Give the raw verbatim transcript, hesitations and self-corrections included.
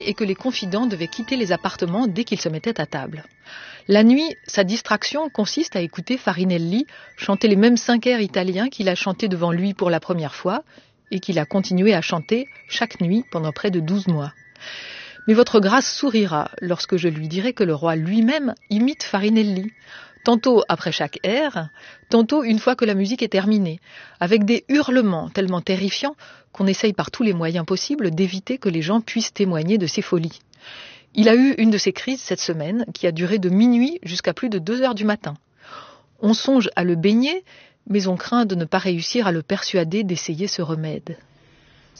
et que les confidents devaient quitter les appartements dès qu'ils se mettaient à table. La nuit, sa distraction consiste à écouter Farinelli chanter les mêmes cinq airs italiens qu'il a chantés devant lui pour la première fois et qu'il a continué à chanter chaque nuit pendant près de douze mois. Mais votre grâce sourira lorsque je lui dirai que le roi lui-même imite Farinelli, tantôt après chaque air, tantôt une fois que la musique est terminée, avec des hurlements tellement terrifiants qu'on essaye par tous les moyens possibles d'éviter que les gens puissent témoigner de ses folies. Il a eu une de ces crises cette semaine qui a duré de minuit jusqu'à plus de deux heures du matin. On songe à le baigner, mais on craint de ne pas réussir à le persuader d'essayer ce remède.